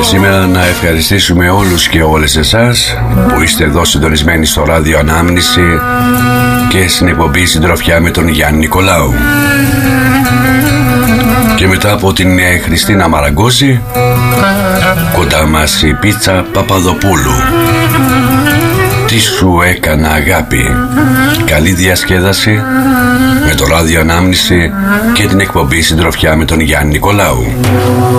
Και σήμερα να ευχαριστήσουμε όλους και όλες εσάς που είστε εδώ συντονισμένοι στο ράδιο Ανάμνηση και στην εκπομπή Συντροφιά με τον Γιάννη Νικολάου. Και μετά από την Χριστίνα Μαραγκώση, κοντά μας η Πίτσα Παπαδοπούλου. Τι σου έκανα αγάπη. Καλή διασκέδαση με το ράδιο Ανάμνηση και την εκπομπή Συντροφιά με τον Γιάννη Νικολάου.